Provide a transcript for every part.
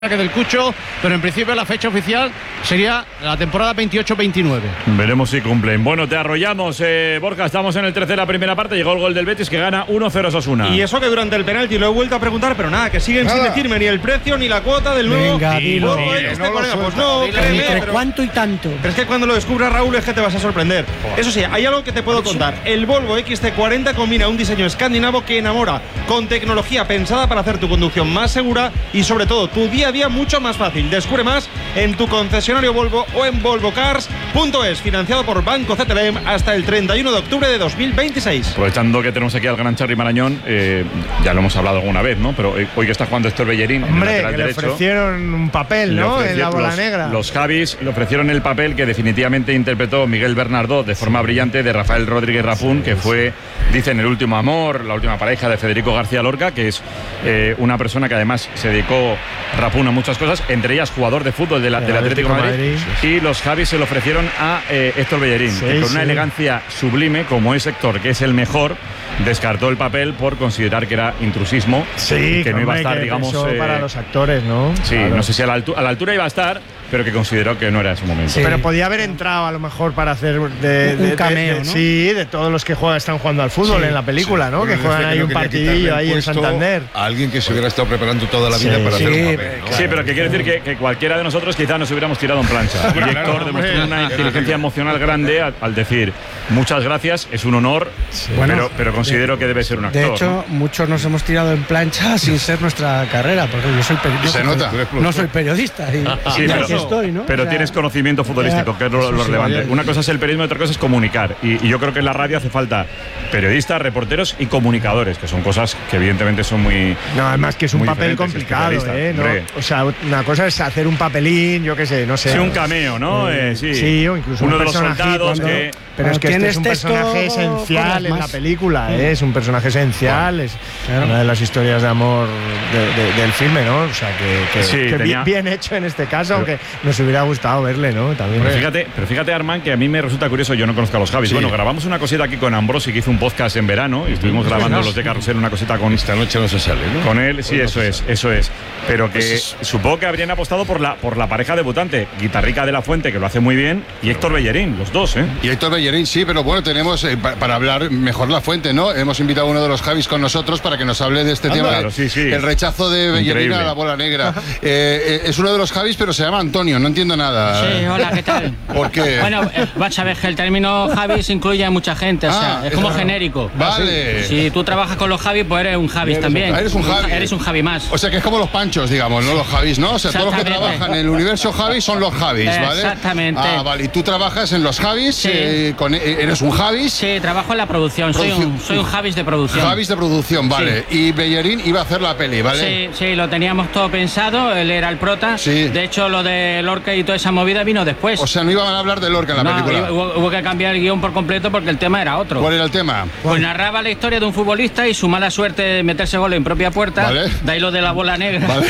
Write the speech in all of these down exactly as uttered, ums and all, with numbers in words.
que del Cucho, pero en principio la fecha oficial sería la temporada veintiocho veintinueve. Veremos si cumplen. Bueno, te arrollamos, eh, Borja. Estamos en el tercer de la primera parte. Llegó el gol del Betis que gana uno cero Osasuna. Y eso que durante el penalti lo he vuelto a preguntar, pero nada, que siguen nada. sin decirme ni el precio ni la cuota del nuevo. Venga, dilo. Dilo, Dilo, este no colega, lo pues no, dilo, créeme. ¿Entre pero, cuánto y tanto? pero es que cuando lo descubra Raúl es que te vas a sorprender. Joder. Eso sí, hay algo que te puedo contar. El Volvo X C cuarenta combina un diseño escandinavo que enamora, con tecnología pensada para hacer tu conducción más segura y sobre todo tu día a día mucho más fácil. Descubre más en tu concesionario Volvo o en volvo cars punto es, financiado por Banco C T L M hasta el treinta y uno de octubre de dos mil veintiséis. Aprovechando que tenemos aquí al gran Charly Marañón, eh, ya lo hemos hablado alguna vez, ¿no? Pero hoy que está jugando Héctor Bellerín, hombre, en el que le derecho, ofrecieron un papel, ¿no? En la bola los, negra. Los Javis le ofrecieron el papel que definitivamente interpretó Miguel Bernardó de forma brillante de Rafael Rodríguez Rapún, que fue, dicen, el último amor, la última pareja de Federico García Lorca, que es eh, una persona que además se dedicó Rapún a muchas cosas, entre ellas jugador de fútbol de la, del Atlético de Madrid, Madrid. Sí. Y los Javis se lo ofrecieron a eh, Héctor Bellerín, sí, que con sí. una elegancia sublime, como es Héctor, que es el mejor, descartó el papel por considerar que era intrusismo, sí, que no iba a estar, digamos, eh, para los actores, ¿no? Sí, claro. No sé si a la, altura, a la altura iba a estar, pero que consideró que no era su momento. Sí. Pero podía haber entrado a lo mejor para hacer de, de, un cameo, de, de, ¿no? Sí, de todos los que juegan, están jugando al fútbol sí, en la película, sí. ¿no? Que juegan ahí un partidillo ahí en Santander. A alguien que se hubiera estado preparando toda la vida sí, para sí, hacer un papel, ¿no? Claro. Sí, pero que quiere decir que, que cualquiera de nosotros quizás nos hubiéramos tirado en plancha. El director demostró una inteligencia emocional grande al, al decir muchas gracias, es un honor, sí. bueno, pero, pero considero de, que debe ser un actor. De hecho, ¿no? muchos nos hemos tirado en plancha sin ser nuestra carrera, porque yo soy periodista. Se nota. No soy periodista. Y, sí, y pero, aquí estoy, ¿no? Pero o sea, tienes conocimiento futbolístico, que es lo, lo relevante. Una cosa es el periodismo y otra cosa es comunicar. Y, y yo creo que en la radio hace falta periodistas, reporteros y comunicadores, que son cosas que evidentemente son muy. No, además que es un papel complicado, ¿eh? ¿no? O sea, una cosa es hacer un papelín, yo qué sé, no sé. Sí, un cameo, ¿no? Eh, eh, sí. sí, o incluso uno un de los soldados cuando, que. Pero es que este es un personaje esencial en la película, ¿eh? Es un personaje esencial, bueno, es claro. una de las historias de amor de, de, del filme, ¿no? O sea, que, que, sí, que tenía... bien hecho en este caso, pero, aunque nos hubiera gustado verle, ¿no? También. Pero fíjate, pero fíjate, Armand, que a mí me resulta curioso, yo no conozco a los Javis. Sí. Bueno, grabamos una cosita aquí con Ambrosi, que hizo un podcast en verano, y estuvimos grabando los de Carrusel, una cosita con. Esta noche no se sale, ¿no? Con él, sí, eso es, eso es. Pero que pues es... supongo que habrían apostado por la, por la pareja debutante, Guitarrica de la Fuente, que lo hace muy bien, y Héctor Bellerín, los dos, ¿eh? Y Héctor Bellerín, sí, pero bueno, tenemos, eh, para, para hablar mejor la Fuente, ¿no? Hemos invitado a uno de los Javis con nosotros para que nos hable de este ah, tema, claro, de, sí, sí. el rechazo de Bellerín a la bola negra. eh, eh, es uno de los Javis, pero se llama Antonio, no entiendo nada. Sí, hola, ¿qué tal? ¿Por qué? Bueno, eh, vas a ver que el término Javis incluye a mucha gente, o sea, ah, es como es genérico. Vale. Si tú trabajas con los Javis, pues eres un Javis eres también. Un, eres un Javi. Eres un Javi más. O sea, que es como los Panchos, digamos, no los Javis, ¿no? O sea, todos los que trabajan en el universo Javis son los Javis, ¿vale? Exactamente. Ah, vale. Y tú trabajas en los Javis, sí. eh, con, eres un Javis. Sí, trabajo en la producción, Produc soy un, soy un Javis de producción. Javis de producción, vale. Sí. Y Bellerín iba a hacer la peli, ¿vale? Sí, sí, lo teníamos todo pensado, él era el prota. Sí. De hecho, lo de Lorca y toda esa movida vino después. O sea, no iban a hablar de Lorca en la no, película. Hubo, hubo que cambiar el guión por completo porque el tema era otro. ¿Cuál era el tema? Pues narraba la historia de un futbolista y su mala suerte de meterse gol en propia puerta. Vale. De ahí lo de la bola negra. Vale.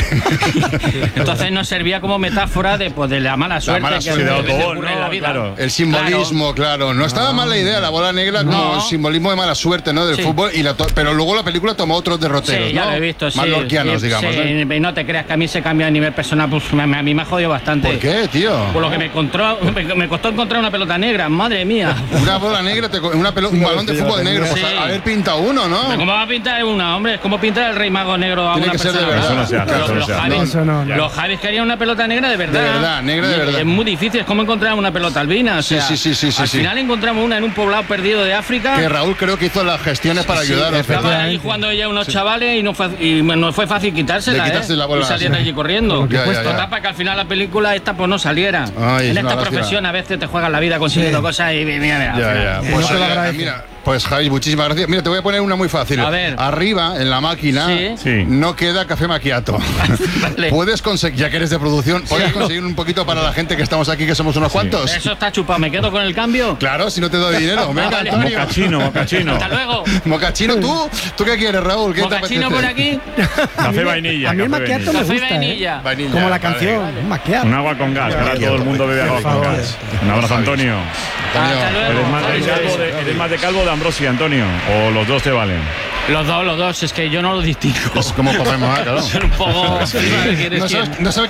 Entonces nos servía como metáfora de, pues, de la mala suerte la mala que suerte se de ocurre en la vida. Claro. El simbolismo, claro. claro. No estaba no. mal la idea, la bola negra como no. simbolismo de mala suerte, ¿no? Del sí. fútbol. Y la pero luego la película tomó otros derroteros, sí, ya ¿no? lo he visto, sí. Más lorquianos, sí, digamos. Sí. ¿no? Y no te creas que a mí se cambia a nivel personal, pues a mí me ha jodido bastante. ¿Por qué, tío? Por lo que me, encontró, me, me costó encontrar una pelota negra, madre mía. Una bola negra, te, una pelo, un no, balón de fútbol negro. Pues sí. Haber pintado uno, ¿no? ¿Cómo va a pintar una, hombre? Es como pintar el Rey Mago negro a Tiene una que persona. Ser de verdad. Eso no se hace, los, eso los, no Javis, eso no, no. los Javis querían una pelota negra de verdad. De verdad, negra de verdad. Es muy difícil, es como encontrar una pelota albina. O sea, sí, sí, sí, sí. Al sí, final sí. encontramos una en un poblado perdido de África. Que Raúl creo que hizo las gestiones para sí, ayudar. Estaban ahí jugando ella unos sí. chavales y no fue, y no fue fácil quitársela, ¿eh? La bola, y salían allí corriendo. Ya, ya, ya. Para que al final la película esta pues no saliera. Ay, en esta profesión a veces te juegas la vida consiguiendo sí. cosas y mira, mira. Ya, ya. Pues, no te mira, pues Javi, muchísimas gracias. Mira, te voy a poner una muy fácil. A ver. Arriba, en la máquina, sí. no queda café macchiato. Vale. Puedes conseguir, ya que eres de producción, puedes sí. conseguir un poquito para la gente que estamos aquí, que somos unos sí. cuantos. Eso está chupado, ¿me quedo con el cambio? Claro, si no te doy dinero. Venga, vale. Antonio. Mocachino, mocachino. Hasta luego. Mocachino, ¿tú? ¿Tú qué quieres, Raúl? ¿Qué mocachino por aquí. Café vainilla. A mí el macchiato me gusta, café vainilla. ¿eh? vainilla. Como la canción, vale. macchiato. Un agua con gas, ahora todo el mundo bebe agua con gas. Un abrazo, Antonio. Hasta luego. Eres más de calvo de, eres más de calvo de Ambrosi, Antonio. O los dos te valen. Los dos, los dos, es que yo no los distingo. Es como Papá y Mamá, claro. Son un poco. no, sabes, no sabes